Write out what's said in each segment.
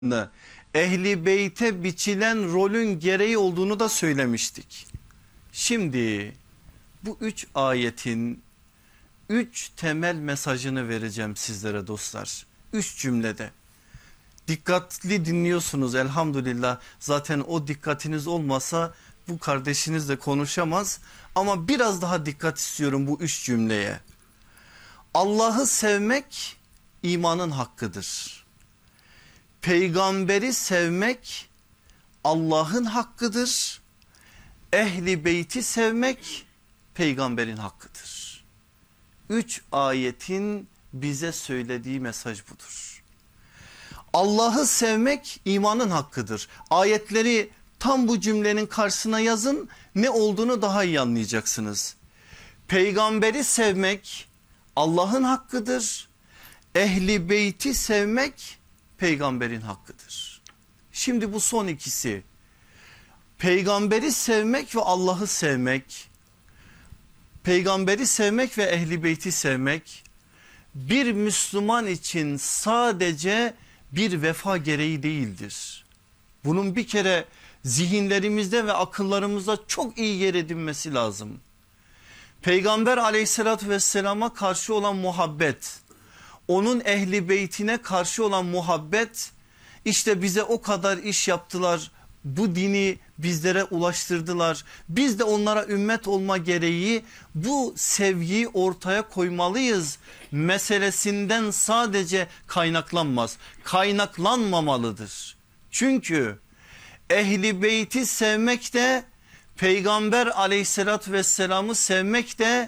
Ehli beyte biçilen rolün gereği olduğunu da söylemiştik. Şimdi bu 3 ayetin 3 temel mesajını vereceğim sizlere dostlar. 3 cümlede. Dikkatli dinliyorsunuz elhamdülillah. Zaten o dikkatiniz olmasa bu kardeşiniz de konuşamaz. Ama biraz daha dikkat istiyorum bu 3 cümleye. Allah'ı sevmek imanın hakkıdır. Peygamberi sevmek Allah'ın hakkıdır. Ehli beyti sevmek peygamberin hakkıdır. 3 ayetin bize söylediği mesaj budur. Allah'ı sevmek imanın hakkıdır. Ayetleri tam bu cümlenin karşısına yazın, ne olduğunu daha iyi anlayacaksınız. Peygamberi sevmek Allah'ın hakkıdır. Ehli beyti sevmek peygamberin hakkıdır. Şimdi bu son ikisi, peygamberi sevmek ve Allah'ı sevmek, peygamberi sevmek ve ehli beyti sevmek bir Müslüman için sadece bir vefa gereği değildir. Bunun bir kere zihinlerimizde ve akıllarımızda çok iyi yer edinmesi lazım. Peygamber aleyhissalatü vesselama karşı olan muhabbet, onun ehli beytine karşı olan muhabbet, işte bize o kadar iş yaptılar, bu dini bizlere ulaştırdılar. Biz de onlara ümmet olma gereği bu sevgiyi ortaya koymalıyız meselesinden sadece kaynaklanmaz. Kaynaklanmamalıdır. Çünkü ehli beyti sevmek de Peygamber aleyhissalatü vesselamı sevmek de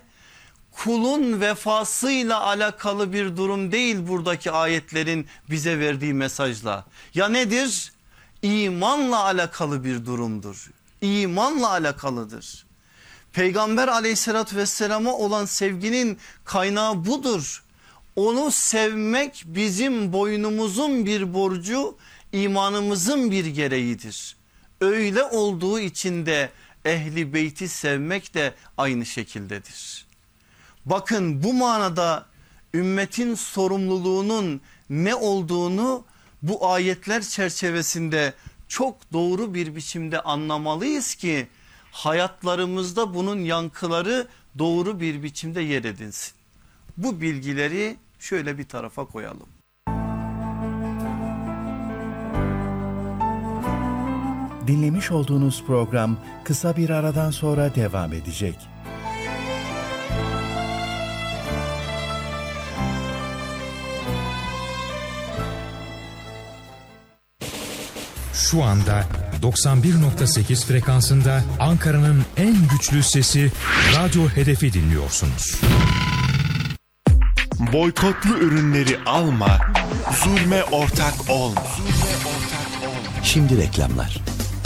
kulun vefasıyla alakalı bir durum değil buradaki ayetlerin bize verdiği mesajla. Ya nedir? İmanla alakalı bir durumdur. İmanla alakalıdır. Peygamber aleyhissalatü vesselama olan sevginin kaynağı budur. Onu sevmek bizim boynumuzun bir borcu, imanımızın bir gereğidir. Öyle olduğu için de ehli beyti sevmek de aynı şekildedir. Bakın bu manada ümmetin sorumluluğunun ne olduğunu bu ayetler çerçevesinde çok doğru bir biçimde anlamalıyız ki hayatlarımızda bunun yankıları doğru bir biçimde yer edinsin. Bu bilgileri şöyle bir tarafa koyalım. Dinlemiş olduğunuz program kısa bir aradan sonra devam edecek. Şu anda 91.8 frekansında Ankara'nın en güçlü sesi Radyo Hedef'i dinliyorsunuz. Boykotlu ürünleri alma, zulme ortak olma. Şimdi reklamlar.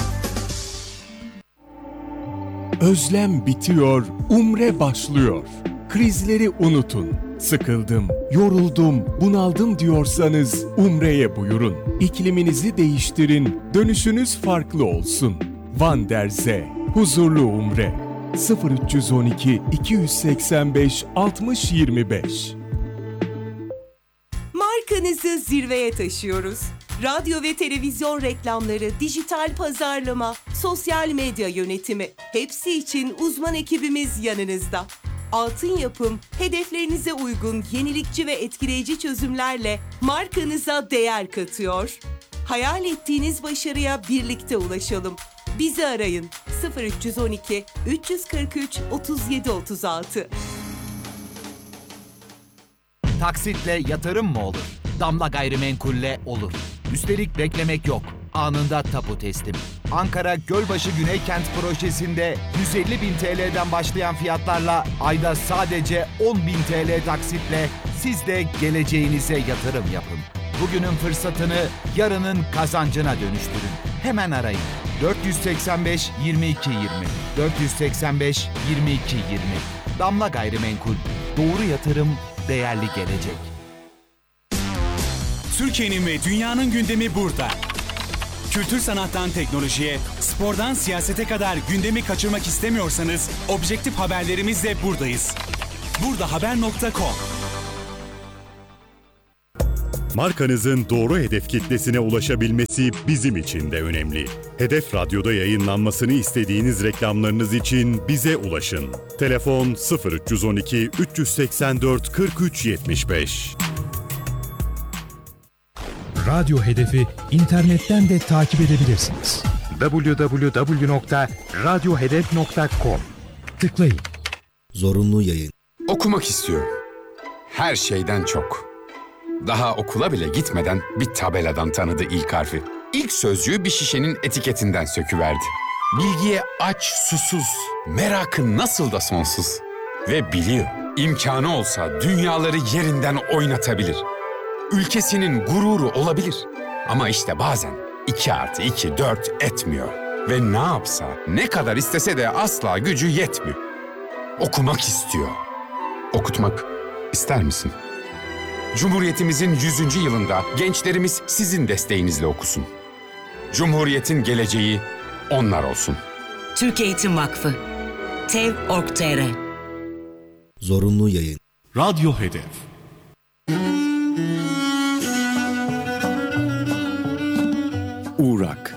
Özlem bitiyor, umre başlıyor. Krizleri unutun. Sıkıldım, yoruldum, bunaldım diyorsanız umreye buyurun. İkliminizi değiştirin, dönüşünüz farklı olsun. Van der Zee, huzurlu umre. 0312 285 60 25. Markanızı zirveye taşıyoruz. Radyo ve televizyon reklamları, dijital pazarlama, sosyal medya yönetimi, hepsi için uzman ekibimiz yanınızda. Altın Yapım, hedeflerinize uygun yenilikçi ve etkileyici çözümlerle markanıza değer katıyor. Hayal ettiğiniz başarıya birlikte ulaşalım. Bizi arayın 0312 343 37 36. Taksitle yatırım mı olur? Damla Gayrimenkul'le olur. Üstelik beklemek yok. Anında tapu teslim. Ankara Gölbaşı Güneykent projesinde 150.000 TL'den başlayan fiyatlarla ayda sadece 10.000 TL taksitle siz de geleceğinize yatırım yapın. Bugünün fırsatını yarının kazancına dönüştürün. Hemen arayın. 485 22 20. 485 22 20. Damla Gayrimenkul. Doğru yatırım, değerli gelecek. Türkiye'nin ve dünyanın gündemi burada. Kültür sanattan teknolojiye, spordan siyasete kadar gündemi kaçırmak istemiyorsanız objektif haberlerimizle buradayız. Burdahaber.com Markanızın doğru hedef kitlesine ulaşabilmesi bizim için de önemli. Hedef Radyo'da yayınlanmasını istediğiniz reklamlarınız için bize ulaşın. Telefon 0312 384 43 75. Radyo Hedefi internetten de takip edebilirsiniz. www.radyohedef.com tıklayın. Zorunlu yayın. Okumak istiyorum. Her şeyden çok. Daha okula bile gitmeden bir tabeladan tanıdı ilk harfi. İlk sözcüğü bir şişenin etiketinden söküverdi. Bilgiye aç, susuz, merakı nasıl da sonsuz. Ve biliyor, imkanı olsa dünyaları yerinden oynatabilir. Ülkesinin gururu olabilir. Ama işte bazen 2+2 4 etmiyor. Ve ne yapsa, ne kadar istese de asla gücü yetmiyor. Okumak istiyor. Okutmak ister misin? Cumhuriyetimizin 100. yılında gençlerimiz sizin desteğinizle okusun. Cumhuriyetin geleceği onlar olsun. Türk Eğitim Vakfı TEV.org.tr Zorunlu yayın. Radyo Hedef. Uğrak.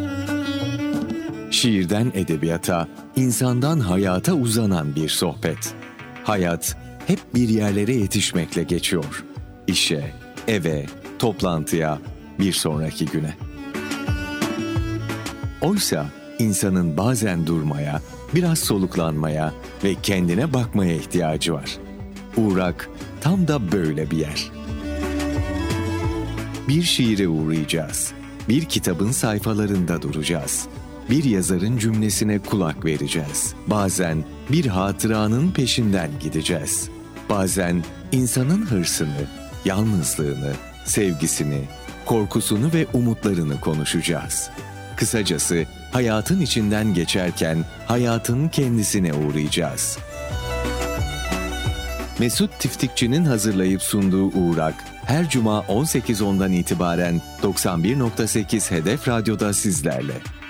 Şiirden edebiyata, insandan hayata uzanan bir sohbet. Hayat hep bir yerlere yetişmekle geçiyor. İşe, eve, toplantıya, bir sonraki güne. Oysa insanın bazen durmaya, biraz soluklanmaya ve kendine bakmaya ihtiyacı var. Uğrak tam da böyle bir yer. Bir şiire uğrayacağız. Bir kitabın sayfalarında duracağız. Bir yazarın cümlesine kulak vereceğiz. Bazen bir hatıranın peşinden gideceğiz. Bazen insanın hırsını, yalnızlığını, sevgisini, korkusunu ve umutlarını konuşacağız. Kısacası hayatın içinden geçerken hayatın kendisine uğrayacağız. Mesut Tiftikçi'nin hazırlayıp sunduğu Uğrak, her cuma 18.10'dan itibaren 91.8 Hedef Radyo'da sizlerle.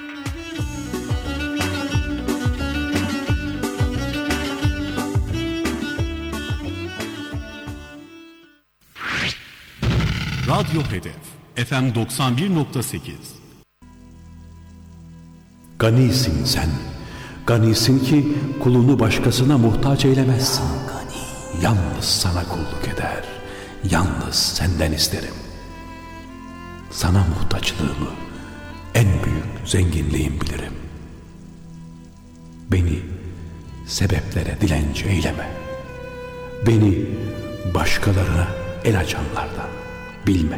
Radyo Hedef FM 91.8. Ganisin sen. Ganisin ki kulunu başkasına muhtaç eylemezsin. Yalnız sana kulluk eder. Yalnız senden isterim. Sana muhtaçlığımı en büyük zenginliğim bilirim. Beni sebeplere dilenci eyleme. Beni başkalarına el açanlardan bilme.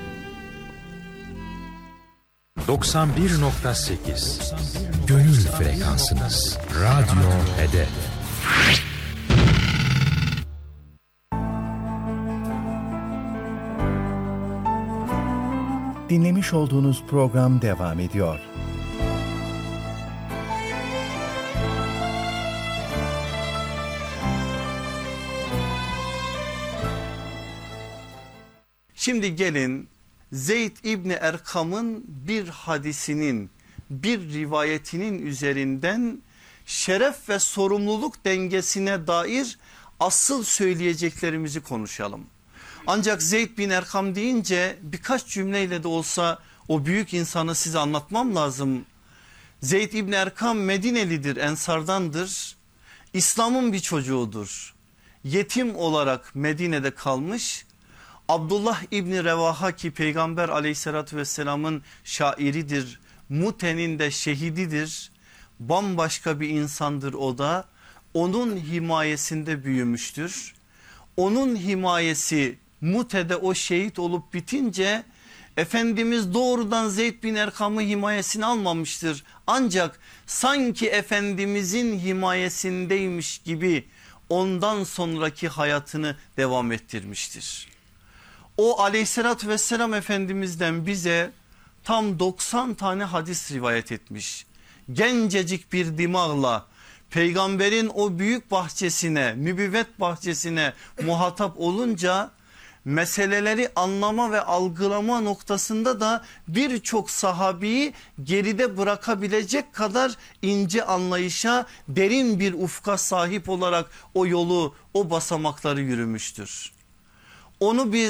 91.8 Gönül frekansınız. Radyo Hedef. Dinlemiş olduğunuz program devam ediyor. Şimdi gelin Zeyd İbni Erkam'ın bir hadisinin, bir rivayetinin üzerinden şeref ve sorumluluk dengesine dair asıl söyleyeceklerimizi konuşalım. Ancak Zeyd bin Erkam deyince birkaç cümleyle de olsa o büyük insanı size anlatmam lazım. Zeyd İbni Erkam Medinelidir, Ensardandır. İslam'ın bir çocuğudur. Yetim olarak Medine'de kalmış. Abdullah İbni Revaha ki Peygamber aleyhissalatü vesselamın şairidir. Mute'nin de şehididir. Bambaşka bir insandır o da. Onun himayesinde büyümüştür. Onun himayesi Mute'de o şehit olup bitince Efendimiz doğrudan Zeyd bin Erkam'ı himayesine almamıştır. Ancak sanki Efendimizin himayesindeymiş gibi ondan sonraki hayatını devam ettirmiştir. O aleyhissalatü vesselam Efendimiz'den bize tam 90 tane hadis rivayet etmiş. Gencecik bir dimağla peygamberin o büyük bahçesine, nübüvvet bahçesine muhatap olunca meseleleri anlama ve algılama noktasında da birçok sahabeyi geride bırakabilecek kadar ince anlayışa, derin bir ufka sahip olarak o yolu, o basamakları yürümüştür. Onu biz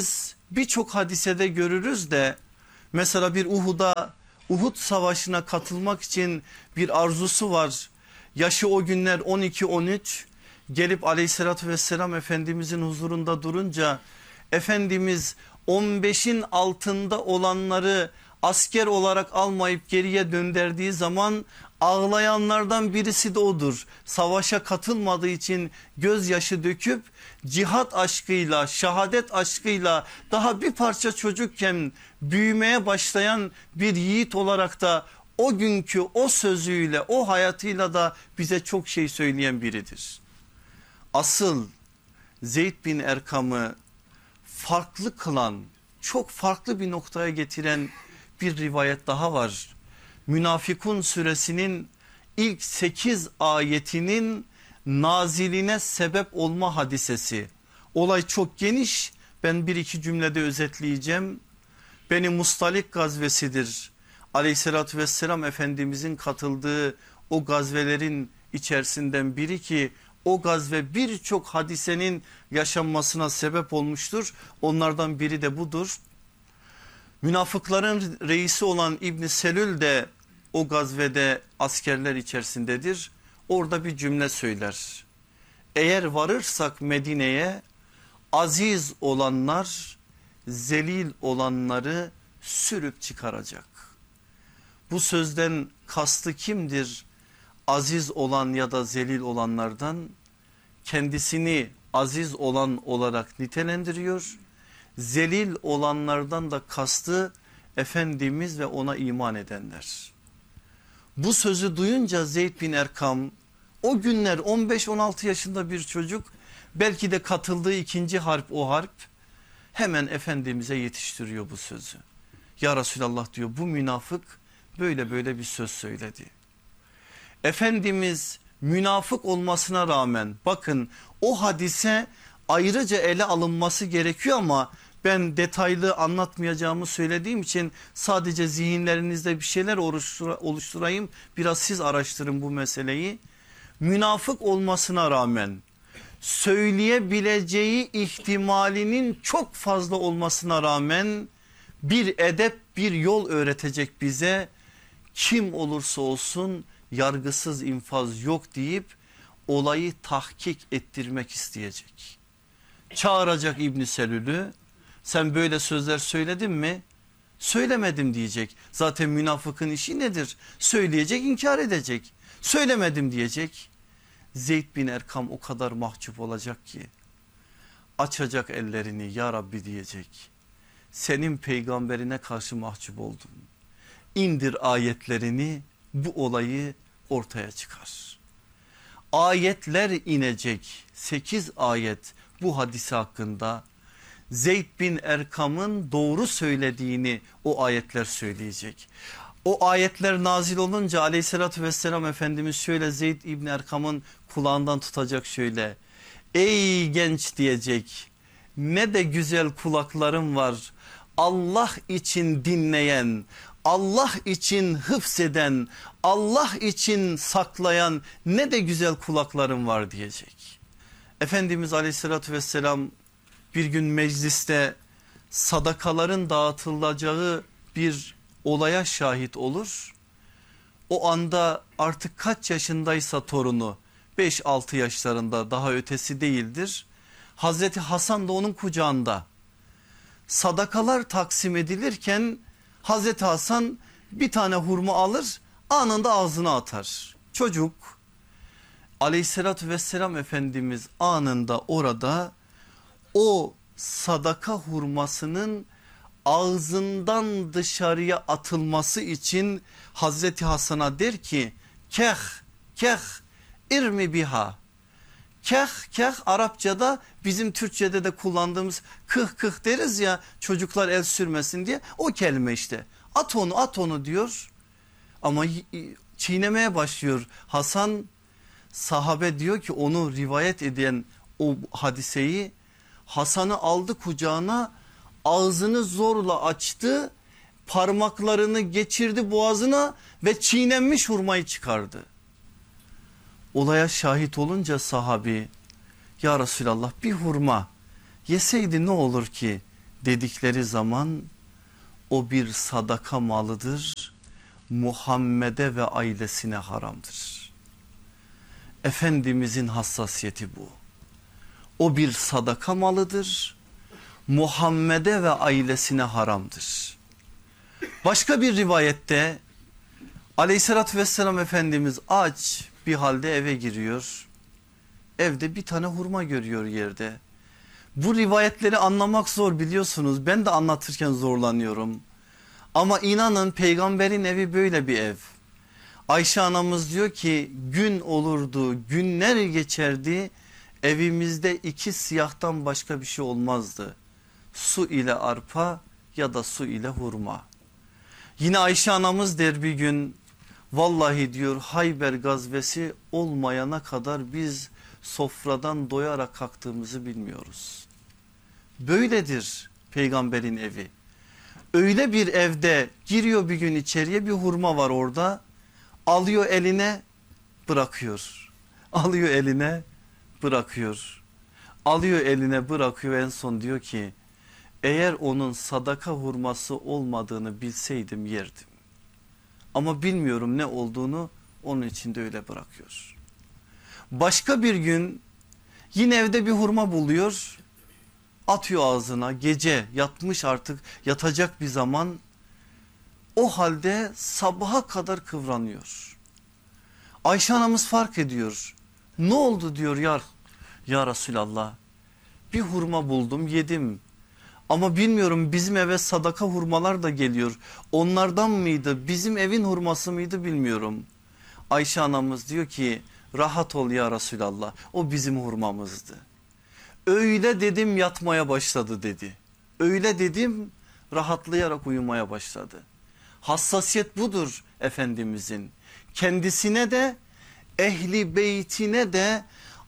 birçok hadisede görürüz de mesela bir Uhud savaşına katılmak için bir arzusu var. Yaşı o günler 12-13, gelip aleyhissalatü vesselam Efendimizin huzurunda durunca Efendimiz 15'in altında olanları asker olarak almayıp geriye döndürdüğü zaman ağlayanlardan birisi de odur. Savaşa katılmadığı için gözyaşı döküp cihat aşkıyla, şehadet aşkıyla daha bir parça çocukken büyümeye başlayan bir yiğit olarak da o günkü o sözüyle, o hayatıyla da bize çok şey söyleyen biridir. Asıl Zeyd bin Erkam'ı farklı kılan, çok farklı bir noktaya getiren bir rivayet daha var. Münafıkun suresinin ilk 8 ayetinin naziline sebep olma hadisesi. Olay çok geniş, ben bir iki cümlede özetleyeceğim. Beni Mustalik gazvesidir. Aleyhissalatü vesselam Efendimizin katıldığı o gazvelerin içerisinden biri ki o gazve birçok hadisenin yaşanmasına sebep olmuştur. Onlardan biri de budur. Münafıkların reisi olan İbn Selül de o gazvede askerler içerisindedir. Orada bir cümle söyler. Eğer varırsak Medine'ye aziz olanlar zelil olanları sürüp çıkaracak. Bu sözden kastı kimdir? Aziz olan ya da zelil olanlardan kendisini aziz olan olarak nitelendiriyor. Zelil olanlardan da kastı Efendimiz ve ona iman edenler. Bu sözü duyunca Zeyd bin Erkam o günler 15-16 yaşında bir çocuk, belki de katıldığı ikinci harp o harp, hemen Efendimiz'e yetiştiriyor bu sözü. Ya Resulallah diyor, bu münafık böyle böyle bir söz söyledi. Efendimiz münafık olmasına rağmen, bakın o hadise ayrıca ele alınması gerekiyor ama ben detaylı anlatmayacağımı söylediğim için sadece zihinlerinizde bir şeyler oluşturayım. Biraz siz araştırın bu meseleyi. Münafık olmasına rağmen söyleyebileceği ihtimalinin çok fazla olmasına rağmen bir edep, bir yol öğretecek bize. Kim olursa olsun yargısız infaz yok deyip olayı tahkik ettirmek isteyecek. Çağıracak İbn Selül'ü, sen böyle sözler söyledin mi? Söylemedim diyecek. Zaten münafıkın işi nedir? Söyleyecek, inkar edecek. Söylemedim diyecek. Zeyd bin Erkam o kadar mahcup olacak ki açacak ellerini, ya Rabbi diyecek. Senin peygamberine karşı mahcup oldum. İndir ayetlerini, bu olayı ortaya çıkar. Ayetler inecek, 8 ayet bu hadise hakkında. Zeyd bin Erkam'ın doğru söylediğini o ayetler söyleyecek. O ayetler nazil olunca aleyhissalatü vesselam Efendimiz şöyle Zeyd İbni Erkam'ın kulağından tutacak, şöyle: ey genç diyecek, ne de güzel kulaklarım var. Allah için dinleyen, Allah için hıfzeden, Allah için saklayan ne de güzel kulaklarım var diyecek. Efendimiz aleyhissalatü vesselam bir gün mecliste sadakaların dağıtılacağı bir olaya şahit olur. O anda artık kaç yaşındaysa torunu, 5-6 yaşlarında, daha ötesi değildir. Hazreti Hasan da onun kucağında. Sadakalar taksim edilirken Hazreti Hasan bir tane hurma alır, anında ağzına atar. Çocuk, aleyhissalatü vesselam Efendimiz anında orada o sadaka hurmasının ağzından dışarıya atılması için Hazreti Hasan'a der ki keh keh irmi biha. Keh keh Arapçada bizim Türkçede de kullandığımız kıh kıh deriz ya, çocuklar el sürmesin diye, o kelime işte. At onu, at onu diyor ama çiğnemeye başlıyor. Hasan, sahabe diyor ki onu rivayet eden o hadiseyi, Hasan'ı aldı kucağına, ağzını zorla açtı, parmaklarını geçirdi boğazına ve çiğnenmiş hurmayı çıkardı. Olaya şahit olunca sahabi, ya Resulallah bir hurma yeseydi ne olur ki dedikleri zaman o bir sadaka malıdır. Muhammed'e ve ailesine haramdır. Efendimizin hassasiyeti bu. O bir sadaka malıdır. Muhammed'e ve ailesine haramdır. Başka bir rivayette Aleyhissalatü vesselam Efendimiz aç bir halde eve giriyor. Evde bir tane hurma görüyor yerde. Bu rivayetleri anlamak zor biliyorsunuz. Ben de anlatırken zorlanıyorum. Ama inanın peygamberin evi böyle bir ev. Ayşe anamız diyor ki gün olurdu, günler geçerdi. Evimizde iki siyahtan başka bir şey olmazdı. Su ile arpa ya da su ile hurma. Yine Ayşe anamız der bir gün, vallahi diyor Hayber gazvesi olmayana kadar biz sofradan doyarak kalktığımızı bilmiyoruz. Böyledir peygamberin evi. Öyle bir evde giriyor bir gün içeriye, bir hurma var orada, alıyor eline bırakıyor. Alıyor eline bırakıyor. Alıyor eline bırakıyor, en son diyor ki eğer onun sadaka hurması olmadığını bilseydim yerdim. Ama bilmiyorum ne olduğunu, onun için de öyle bırakıyor. Başka bir gün yine evde bir hurma buluyor. Atıyor ağzına, gece yatmış, artık yatacak bir zaman. O halde sabaha kadar kıvranıyor. Ayşe anamız fark ediyor. Ne oldu diyor, ya Resulallah, bir hurma buldum yedim. Ama bilmiyorum, bizim eve sadaka hurmalar da geliyor. Onlardan mıydı, bizim evin hurması mıydı bilmiyorum. Ayşe anamız diyor ki rahat ol ya Resulallah, o bizim hurmamızdı. Öyle dedim yatmaya başladı dedi. Öyle dedim rahatlayarak uyumaya başladı. Hassasiyet budur Efendimizin. Kendisine de ehli beytine de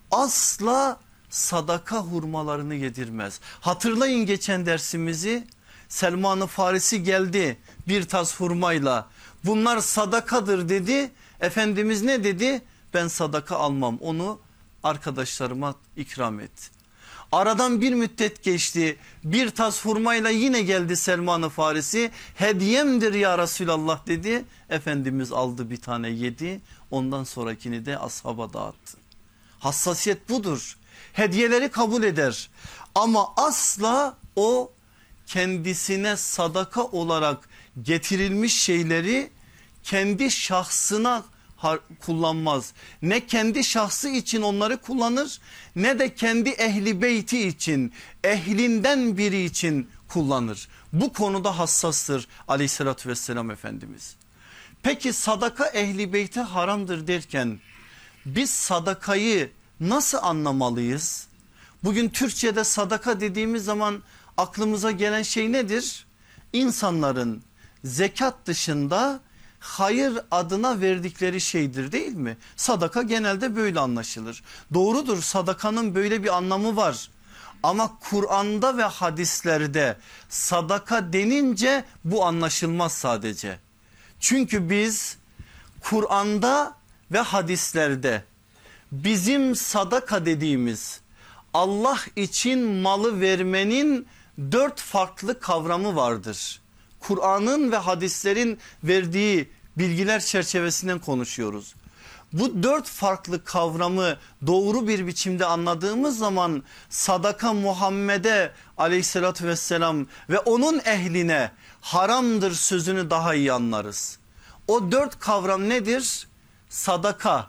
asla sadaka hurmalarını yedirmez. Hatırlayın geçen dersimizi, Selman-ı Farisi geldi bir tas hurmayla, bunlar sadakadır dedi. Efendimiz ne dedi? Ben sadaka almam, onu arkadaşlarıma ikram et. Aradan bir müddet geçti, bir tas hurmayla yine geldi Selman-ı Farisi, hediyemdir ya Resulallah dedi. Efendimiz aldı bir tane yedi, ondan sonrakini de ashaba dağıttı. Hassasiyet budur. Hediyeleri kabul eder ama asla o kendisine sadaka olarak getirilmiş şeyleri kendi şahsına kullanmaz. Ne kendi şahsı için onları kullanır, ne de kendi ehli beyti için, ehlinden biri için kullanır. Bu konuda hassastır Aleyhissalatü vesselam Efendimiz. Peki sadaka ehli beyte haramdır derken biz sadakayı nasıl anlamalıyız? Bugün Türkçe'de sadaka dediğimiz zaman aklımıza gelen şey nedir? İnsanların zekat dışında hayır adına verdikleri şeydir, değil mi? Sadaka genelde böyle anlaşılır. Doğrudur, sadakanın böyle bir anlamı var. Ama Kur'an'da ve hadislerde sadaka denince bu anlaşılmaz sadece. Çünkü biz Kur'an'da ve hadislerde bizim sadaka dediğimiz Allah için malı vermenin 4 farklı kavramı vardır. Kur'an'ın ve hadislerin verdiği bilgiler çerçevesinden konuşuyoruz. Bu 4 farklı kavramı doğru bir biçimde anladığımız zaman sadaka Muhammed'e aleyhissalatü vesselam ve onun ehline haramdır sözünü daha iyi anlarız. O 4 kavram nedir? Sadaka,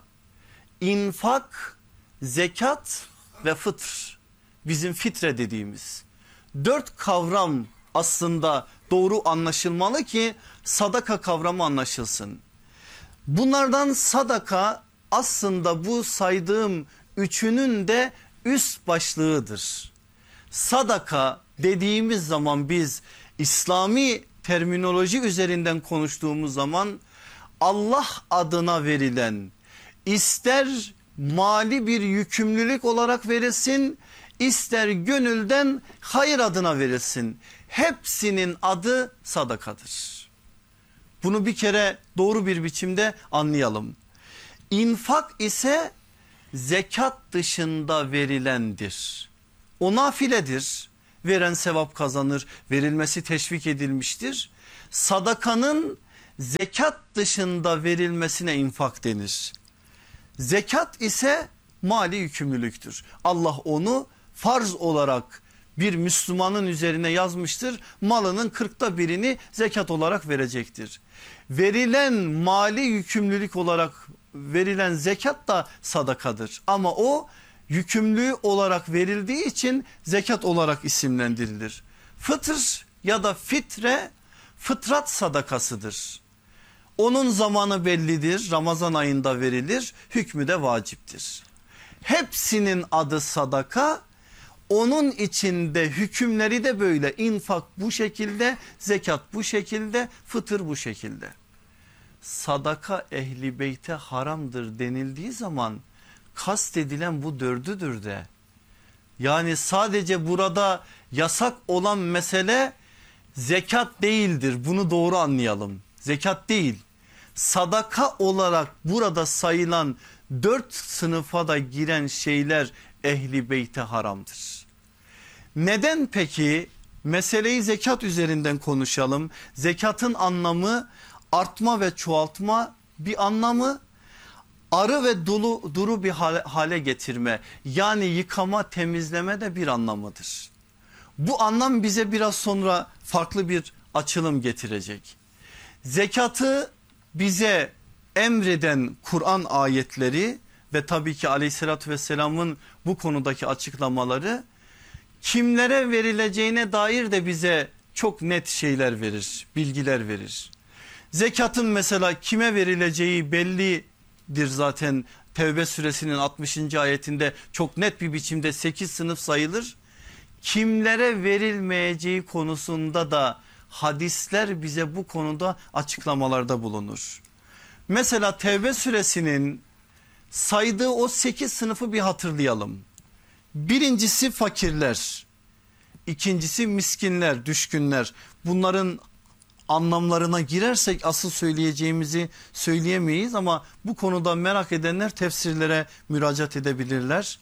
infak, zekat ve fıtr. Bizim fitre dediğimiz 4 kavram aslında doğru anlaşılmalı ki sadaka kavramı anlaşılsın. Bunlardan sadaka aslında bu saydığım üçünün de üst başlığıdır. Sadaka dediğimiz zaman biz İslami terminoloji üzerinden konuştuğumuz zaman Allah adına verilen, ister mali bir yükümlülük olarak verilsin, ister gönülden hayır adına verilsin, hepsinin adı sadakadır. Bunu bir kere doğru bir biçimde anlayalım. İnfak ise zekat dışında verilendir. O nafiledir veren sevap kazanır, verilmesi teşvik edilmiştir. Sadakanın zekat dışında verilmesine infak denir. Zekat ise mali yükümlülüktür. Allah onu farz olarak bir Müslümanın üzerine yazmıştır. Malının 1/40'ını zekat olarak verecektir. Verilen mali yükümlülük olarak verilen zekat da sadakadır. Ama o yükümlü olarak verildiği için zekat olarak isimlendirilir. Fıtır ya da fitre fıtrat sadakasıdır. Onun zamanı bellidir. Ramazan ayında verilir. Hükmü de vaciptir. Hepsinin adı sadaka. Onun içinde hükümleri de böyle. İnfak bu şekilde, zekat bu şekilde, fıtır bu şekilde. Sadaka ehli beyte haramdır denildiği zaman kastedilen bu dördüdür de. Yani sadece burada yasak olan mesele zekat değildir. Bunu doğru anlayalım. Zekat değil. Sadaka olarak burada sayılan 4 sınıfa da giren şeyler ehli beyte haramdır. Neden peki? Meseleyi zekat üzerinden konuşalım. Zekatın anlamı artma ve çoğaltma bir anlamı, arı ve duru bir hale getirme, yani yıkama, temizleme de bir anlamıdır. Bu anlam bize biraz sonra farklı bir açılım getirecek. Zekatı bize emreden Kur'an ayetleri ve tabii ki aleyhissalatü vesselamın bu konudaki açıklamaları kimlere verileceğine dair de bize çok net şeyler verir, bilgiler verir. Zekatın mesela kime verileceği bellidir zaten. Tevbe suresinin 60. ayetinde çok net bir biçimde 8 sınıf sayılır. Kimlere verilmeyeceği konusunda da hadisler bize bu konuda açıklamalarda bulunur. Mesela Tevbe suresinin saydığı o 8 sınıfı bir hatırlayalım. Birincisi fakirler, ikincisi miskinler, düşkünler. Bunların anlamlarına girersek asıl söyleyeceğimizi söyleyemeyiz ama bu konuda merak edenler tefsirlere müracaat edebilirler.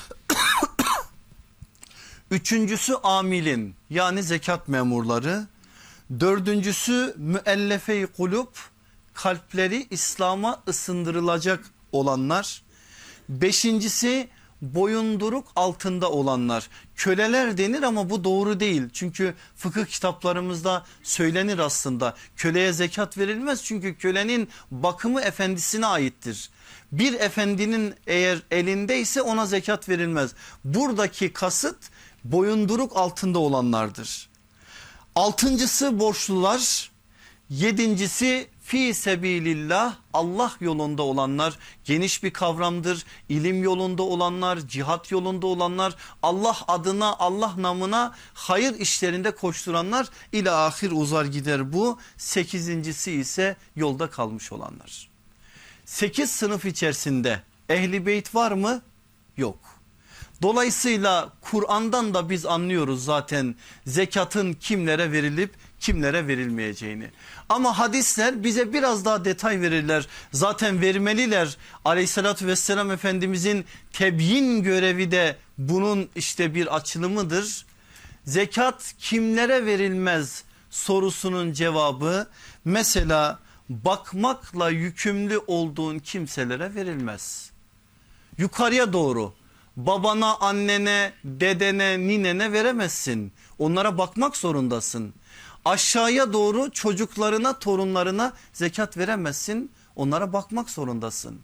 Üçüncüsü amilin, yani zekat memurları. Dördüncüsü müellefe-i kulub, kalpleri İslam'a ısındırılacak olanlar. Beşincisi boyunduruk altında olanlar. Köleler denir ama bu doğru değil. Çünkü fıkıh kitaplarımızda söylenir aslında. Köleye zekat verilmez çünkü kölenin bakımı efendisine aittir. Bir efendinin eğer elindeyse ona zekat verilmez. Buradaki kasıt boyunduruk altında olanlardır. Altıncısı borçlular. Yedincisi fi sebilillah, Allah yolunda olanlar, geniş bir kavramdır. İlim yolunda olanlar, cihat yolunda olanlar, Allah adına, Allah namına hayır işlerinde koşturanlar ile ahir uzar gider bu. Sekizincisi ise yolda kalmış olanlar. 8 sınıf içerisinde ehli beyt var mı? Yok. Dolayısıyla Kur'an'dan da biz anlıyoruz zaten zekatın kimlere verilip kimlere verilmeyeceğini. Ama hadisler bize biraz daha detay verirler. Zaten vermeliler. Aleyhissalatü vesselam Efendimizin tebyin görevi de bunun işte bir açılımıdır. Zekat kimlere verilmez sorusunun cevabı mesela bakmakla yükümlü olduğun kimselere verilmez. Yukarıya doğru babana, annene, dedene, ninene veremezsin. Onlara bakmak zorundasın. Aşağıya doğru çocuklarına, torunlarına zekat veremezsin. Onlara bakmak zorundasın.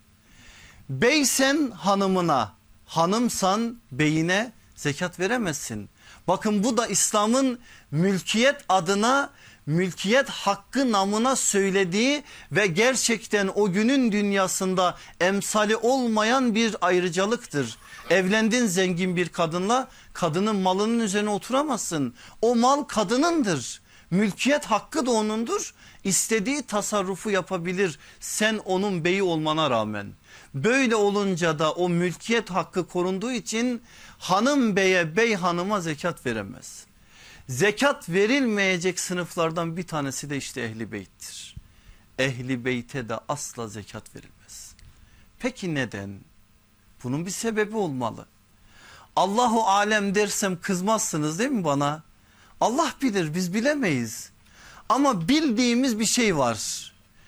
Beysen hanımına, hanımsan beyine zekat veremezsin. Bakın bu da İslam'ın mülkiyet adına, mülkiyet hakkı namına söylediği ve gerçekten o günün dünyasında emsali olmayan bir ayrıcalıktır. Evlendin zengin bir kadınla, kadının malının üzerine oturamazsın. O mal kadınındır. Mülkiyet hakkı da onundur. İstediği tasarrufu yapabilir sen onun beyi olmana rağmen. Böyle olunca da o mülkiyet hakkı korunduğu için hanım beye, bey hanıma zekat veremez. Zekat verilmeyecek sınıflardan bir tanesi de işte ehli beyttir. Ehli beyte de asla zekat verilmez. Peki neden? Bunun bir sebebi olmalı. Allahu alem dersem kızmazsınız değil mi bana? Allah bilir, biz bilemeyiz. Ama bildiğimiz bir şey var.